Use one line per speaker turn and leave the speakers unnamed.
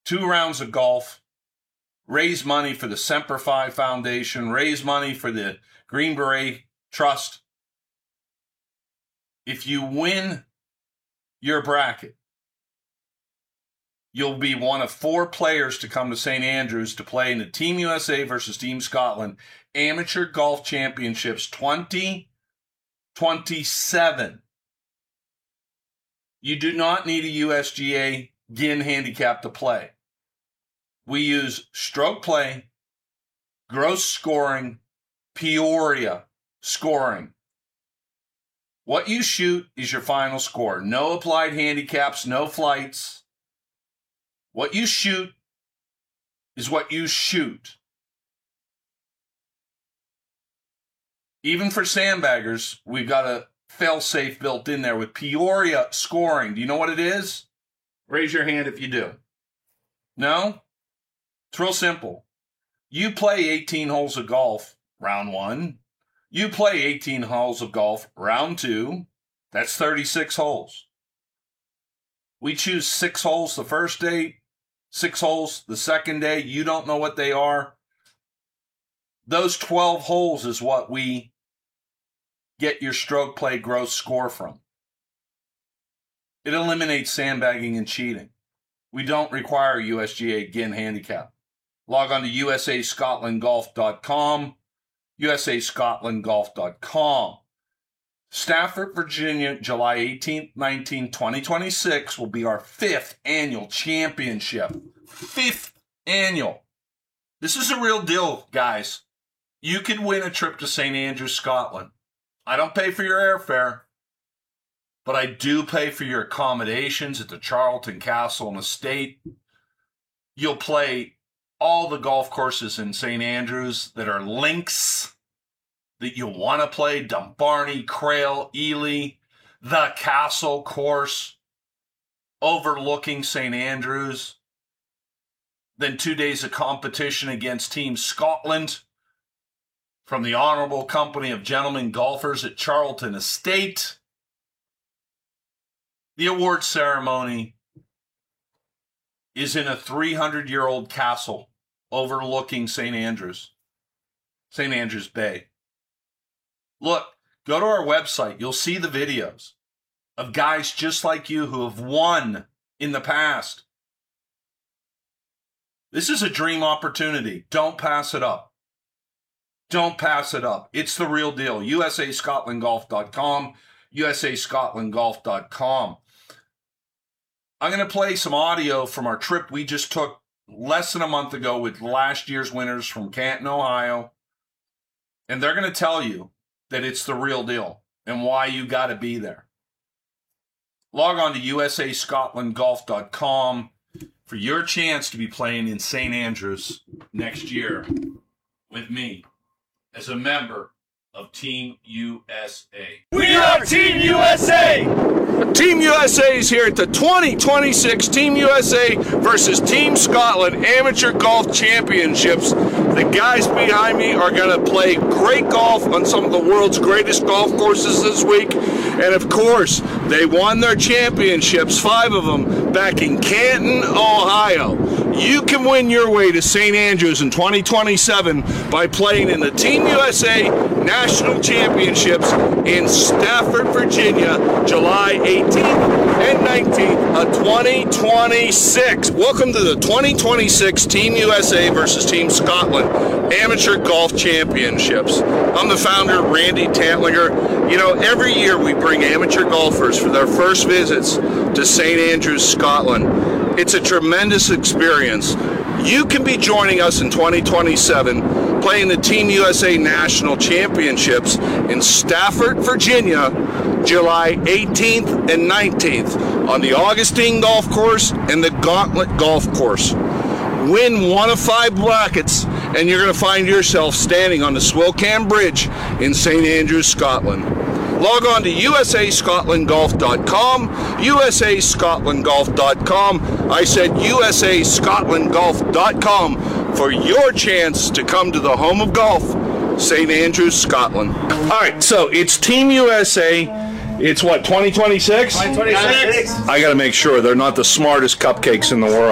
2 rounds of golf, raise money for the Semper Fi Foundation, raise money for the Green Beret Trust. If you win your bracket, you'll be one of 4 players to come to St. Andrews to play in the Team USA versus Team Scotland Amateur Golf Championships 2027. You do not need a USGA GIN handicap to play. We use stroke play, gross scoring, Peoria scoring. What you shoot is your final score. No applied handicaps, no flights. What you shoot is what you shoot. Even for sandbaggers, we've got a fail-safe built in there with Peoria scoring. Do you know what it is? Raise your hand if you do. No? It's real simple. You play 18 holes of golf, round 1. You play 18 holes of golf, round 2. That's 36 holes. We choose 6 holes the first day, 6 holes the second day. You don't know what they are. Those 12 holes is what we get your stroke play gross score from. It eliminates sandbagging and cheating. We don't require USGA GIN handicap. Log on to usascotlandgolf.com, usascotlandgolf.com. Stafford, Virginia, July 18th, 19th, 2026 will be our 5th annual championship. 5th annual. This is a real deal, guys. You could win a trip to St. Andrews, Scotland. I don't pay for your airfare, but I do pay for your accommodations at the Charlton Castle and Estate. You'll play all the golf courses in St. Andrews that are links that you want to play. Dumbarnie, Crail, Ely, the Castle course, overlooking St. Andrews. Then 2 days of competition against Team Scotland from the Honorable Company of Gentlemen Golfers at Charlton Estate. The award ceremony is in a 300-year-old castle overlooking St. Andrews Bay. Look, go to our website. You'll see the videos of guys just like you who have won in the past. This is a dream opportunity. Don't pass it up. Don't pass it up. It's the real deal. usascotlandgolf.com, usascotlandgolf.com. I'm going to play some audio from our trip we just took less than a month ago with last year's winners from Canton, Ohio. And they're going to tell you that it's the real deal and why you got to be there. Log on to usascotlandgolf.com for your chance to be playing in St. Andrews next year with me as a member of Team USA.
We are Team USA!
Team USA is here at the 2026 Team USA versus Team Scotland Amateur Golf Championships. The guys behind me are going to play great golf on some of the world's greatest golf courses this week. And of course, they won their championships, 5 of them, back in Canton, Ohio. You can win your way to St. Andrews in 2027 by playing in the Team USA National Championships in Stafford, Virginia, July 18th and 19th of 2026. Welcome to the 2026 Team USA versus Team Scotland Amateur Golf Championships. I'm the founder, Randy Tantlinger. You know, every year we bring amateur golfers for their first visits to St. Andrews, Scotland. It's a tremendous experience. You can be joining us in 2027 playing the Team USA National Championships in Stafford, Virginia, July 18th and 19th on the Augustine Golf Course and the Gauntlet Golf Course. Win one of 5 brackets and you're going to find yourself standing on the Swilcan Bridge in St. Andrews, Scotland. Log on to usascotlandgolf.com, usascotlandgolf.com. I said usascotlandgolf.com for your chance to come to the home of golf, St. Andrews, Scotland. All right, so it's Team USA. It's what, 2026?
2026.
I got to make sure they're not the smartest cupcakes in the world.